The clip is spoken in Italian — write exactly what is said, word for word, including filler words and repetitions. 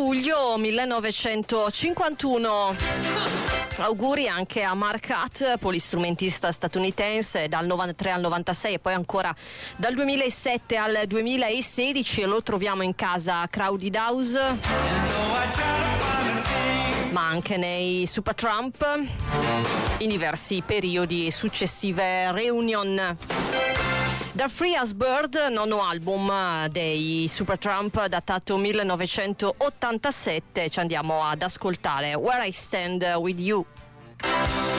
luglio millenovecentocinquantuno. Auguri anche a Mark Hutt, polistrumentista statunitense dal novantatré al novantasei e poi ancora dal duemilasette al duemilasedici, e lo troviamo in casa Crowded House, ma anche nei Supertramp in diversi periodi e successive reunion. The Free as Bird, nono album dei Supertramp, datato millenovecentottantasette, ci andiamo ad ascoltare Where I Stand With You.